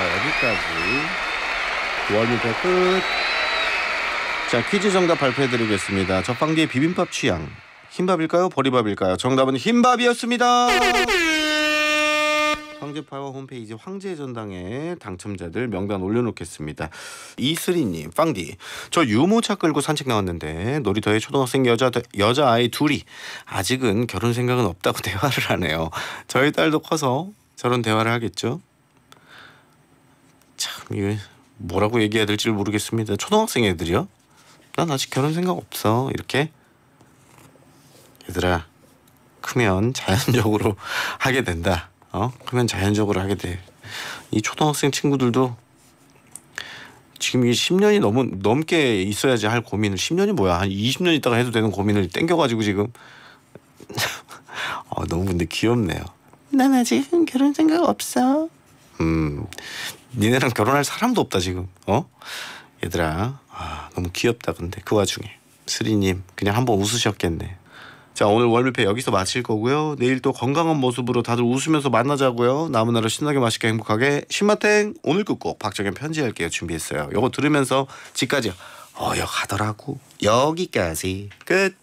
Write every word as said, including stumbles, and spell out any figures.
자, 여기까지 월미표 끝. 자, 퀴즈 정답 발표해드리겠습니다. 저빵디의 비빔밥 취향 흰밥일까요? 보리밥일까요? 정답은 흰밥이었습니다. 황제파와 홈페이지 황제의 전당에 당첨자들 명단 올려놓겠습니다. 이슬이님, 빵디 저 유모차 끌고 산책 나왔는데 놀이터에 초등학생 여자 여자아이 둘이 아직은 결혼 생각은 없다고 대화를 하네요. 저희 딸도 커서 저런 대화를 하겠죠. 참 이게 뭐라고 얘기해야 될지 모르겠습니다. 초등학생 애들이요? 난 아직 결혼 생각 없어. 이렇게? 얘들아, 크면 자연적으로 하게 된다. 어? 그러면 자연적으로 하게 돼. 이 초등학생 친구들도 지금 이게 십 년이 너무 넘게 있어야지 할 고민을 십 년이 뭐야 한 이십 년 있다가 해도 되는 고민을 땡겨가지고 지금 어, 너무 근데 귀엽네요. 난 아직 결혼 생각 없어. 음, 니네랑 결혼할 사람도 없다 지금. 어? 얘들아, 아, 너무 귀엽다. 근데 그 와중에 스리님 그냥 한번 웃으셨겠네. 자, 오늘 월미패 여기서 마칠 거고요. 내일 또 건강한 모습으로 다들 웃으면서 만나자고요. 남은 하루 신나게 맛있게 행복하게. 신마탱 오늘 끝곡 박정현 편지할게요 준비했어요. 요거 들으면서 집까지 어여 가더라고. 여기까지 끝.